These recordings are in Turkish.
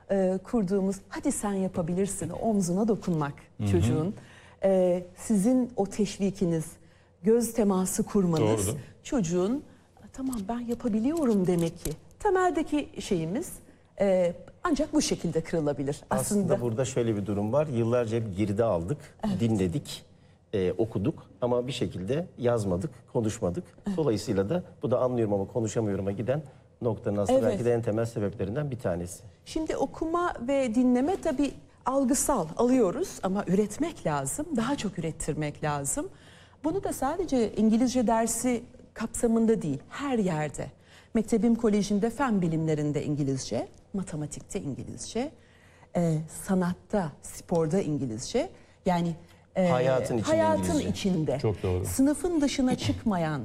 kurduğumuz hadi sen yapabilirsin omzuna dokunmak çocuğun. Sizin o teşvikiniz, göz teması kurmanız çocuğun tamam ben yapabiliyorum demek ki. Temeldeki şeyimiz ancak bu şekilde kırılabilir. Aslında burada şöyle bir durum var. Yıllarca hep geride aldık, dinledik, okuduk ama bir şekilde yazmadık, konuşmadık. Dolayısıyla da bu da anlıyorum ama konuşamıyorum'a giden noktanın aslında belki de en temel sebeplerinden bir tanesi. Şimdi okuma ve dinleme tabii algısal alıyoruz ama üretmek lazım. Daha çok ürettirmek lazım. Bunu da sadece İngilizce dersi kapsamında değil, her yerde. Mektebim Koleji'nde fen bilimlerinde İngilizce, matematikte İngilizce, sanatta, sporda İngilizce. Yani hayatın içinde. Çok doğru. Sınıfın dışına çıkmayan,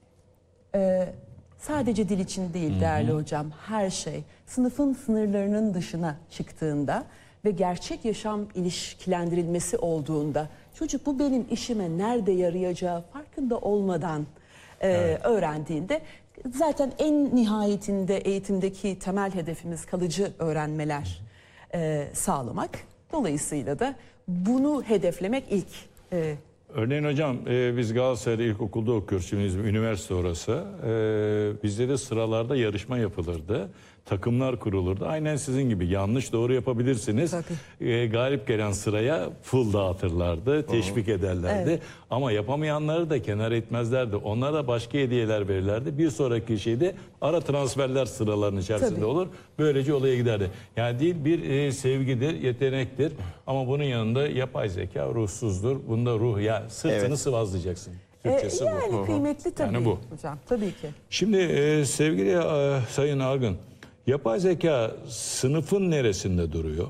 sadece dil için değil değerli hocam, her şey sınıfın sınırlarının dışına çıktığında ve gerçek yaşam ilişkilendirilmesi olduğunda çocuk bu benim işime nerede yarayacağı farkında olmadan öğrendiğinde zaten en nihayetinde eğitimdeki temel hedefimiz kalıcı öğrenmeler sağlamak. Dolayısıyla da bunu hedeflemek ilk. Örneğin hocam biz Galatasaray'da ilkokulda okuyoruz. Şimdi üniversite orası. Bizde de sıralarda yarışma yapılırdı. Takımlar kurulurdu. Aynen sizin gibi yanlış doğru yapabilirsiniz. Galip gelen sıraya pul dağıtırlardı. Teşvik ederlerdi. Ama yapamayanları da kenar etmezlerdi. Onlara da başka hediyeler verirlerdi. Bir sonraki şeyde ara transferler sıralarının içerisinde olur. Böylece olaya giderdi. Yani dil bir sevgidir, yetenektir. Ama bunun yanında yapay zeka ruhsuzdur. Bunda ruh ya sırtını sıvazlayacaksın. Türkçesi yani bu. Kıymetli tabii Yani bu. hocam. Tabii ki. Şimdi sevgili Sayın Argın, yapay zeka sınıfın neresinde duruyor?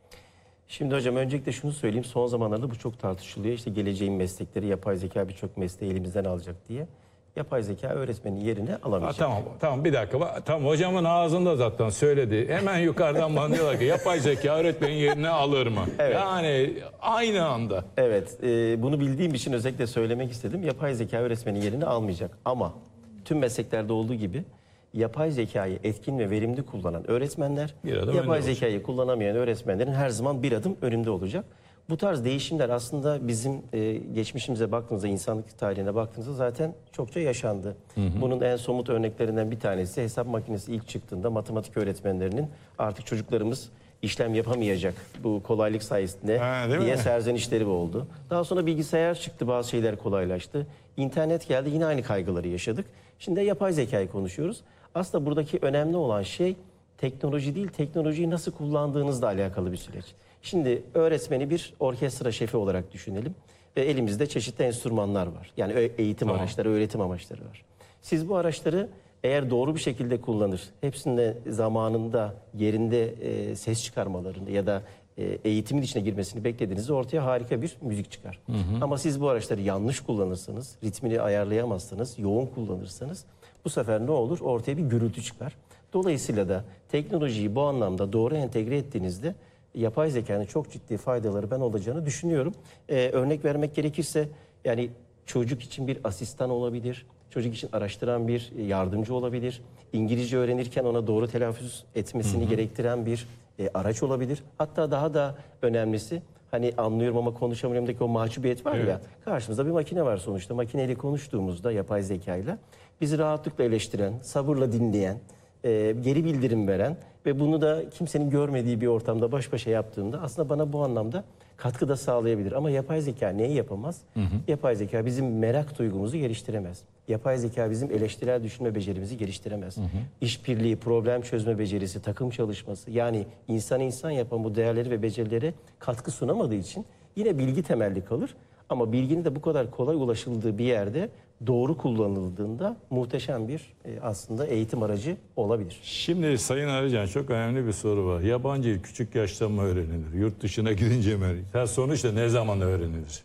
Şimdi hocam öncelikle şunu söyleyeyim. Son zamanlarda bu çok tartışılıyor. İşte geleceğin meslekleri yapay zeka birçok mesleği elimizden alacak diye. Yapay zeka öğretmenin yerini alamayacak. Tamam bir dakika. Tamam hocamın ağzında zaten söyledi. Hemen yukarıdan bana diyorlar ki yapay zeka öğretmenin yerini alır mı? Evet. Yani aynı anda. Evet, bunu bildiğim için özellikle söylemek istedim. Yapay zeka öğretmenin yerini almayacak. Ama tüm mesleklerde olduğu gibi yapay zekayı etkin ve verimli kullanan öğretmenler, yapay zekayı kullanamayan öğretmenlerin her zaman bir adım önünde olacak. Bu tarz değişimler aslında bizim geçmişimize baktığınızda, insanlık tarihine baktığınızda zaten çokça yaşandı. Bunun en somut örneklerinden bir tanesi hesap makinesi ilk çıktığında matematik öğretmenlerinin artık çocuklarımız işlem yapamayacak bu kolaylık sayesinde diye serzenişleri oldu. Daha sonra bilgisayar çıktı, bazı şeyler kolaylaştı. İnternet geldi, yine aynı kaygıları yaşadık. Şimdi yapay zekayı konuşuyoruz. Aslında buradaki önemli olan şey teknoloji değil, teknolojiyi nasıl kullandığınızla alakalı bir süreç. Şimdi öğretmeni bir orkestra şefi olarak düşünelim ve elimizde çeşitli enstrümanlar var. Yani eğitim araçları, öğretim amaçları var. Siz bu araçları eğer doğru bir şekilde kullanır, hepsinde zamanında, yerinde ses çıkarmalarını ya da eğitimin içine girmesini beklediğinizde ortaya harika bir müzik çıkar. Ama siz bu araçları yanlış kullanırsanız, ritmini ayarlayamazsanız, yoğun kullanırsanız bu sefer ne olur? Ortaya bir gürültü çıkar. Dolayısıyla da teknolojiyi bu anlamda doğru entegre ettiğinizde yapay zekanın çok ciddi faydaları ben olacağını düşünüyorum. Örnek vermek gerekirse yani çocuk için bir asistan olabilir, çocuk için araştıran bir yardımcı olabilir, İngilizce öğrenirken ona doğru telaffuz etmesini gerektiren bir araç olabilir. Hatta daha da önemlisi hani anlıyorum ama konuşamıyorumdaki o mahcubiyet var ya, karşımızda bir makine var sonuçta. Makineyle konuştuğumuzda yapay zekayla bizi rahatlıkla eleştiren, sabırla dinleyen, geri bildirim veren ve bunu da kimsenin görmediği bir ortamda baş başa yaptığımda aslında bana bu anlamda katkı da sağlayabilir. Ama yapay zeka neyi yapamaz? Yapay zeka bizim merak duygumuzu geliştiremez. Yapay zeka bizim eleştirel düşünme becerimizi geliştiremez. İşbirliği, problem çözme becerisi, takım çalışması, yani insan yapan bu değerleri ve becerilere katkı sunamadığı için yine bilgi temelli kalır. Ama bilginin de bu kadar kolay ulaşıldığı bir yerde doğru kullanıldığında muhteşem bir aslında eğitim aracı olabilir. Şimdi Sayın Arıcan çok önemli bir soru var. Yabancı dil küçük yaşta mı öğrenilir? Yurt dışına gidince mi öğrenilir? Sonuçta ne zaman öğrenilir?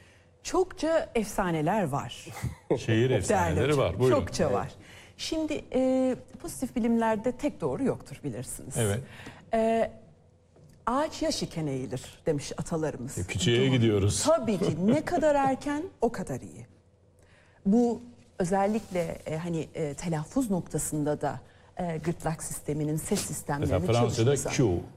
Çokça efsaneler var. Şehir efsaneleri var. Buyurun. Çokça var. Şimdi pozitif bilimlerde tek doğru yoktur bilirsiniz. Evet. Ağaç yaş iken eğilir demiş atalarımız. Küçüğe gidiyoruz. Tabii ki ne kadar erken o kadar iyi. Bu özellikle telaffuz noktasında da gırtlak sisteminin, ses sistemlerinin mesela Fransa'da çalışması. Q.